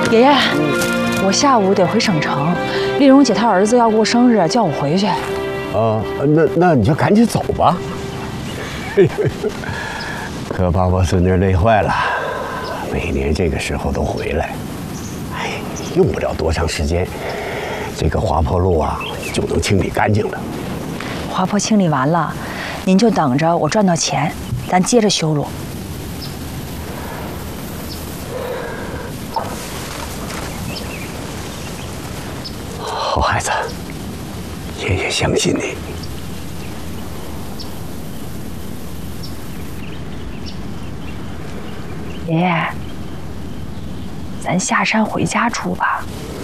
爷爷，我下午得回省城，丽蓉姐她儿子要过生日，叫我回去。 那你就赶紧走吧。可把我孙女累坏了，每年这个时候都回来。哎，用不了多长时间，这个滑坡路啊就能清理干净了。 滑坡清理完了，您就等着我赚到钱，咱接着修路。 好孩子，爷爷相信你。 爷爷，咱下山回家住吧。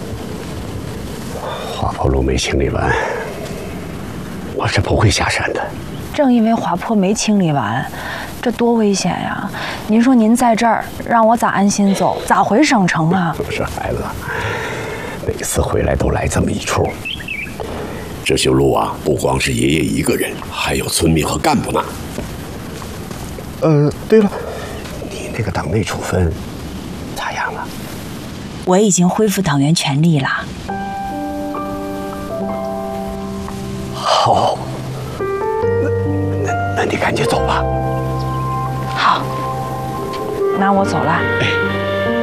滑坡路没清理完，我是不会下山的。 正因为滑坡没清理完，这多危险呀！您说您在这儿，让我咋安心走，咋回省城啊？ 不是孩子，每次回来都来这么一出。这修路啊，不光是爷爷一个人，还有村民和干部呢。对了，你那个党内处分咋样了？ 我已经恢复党员权利了。 好，那你赶紧走吧。 好，那我走了。 哎。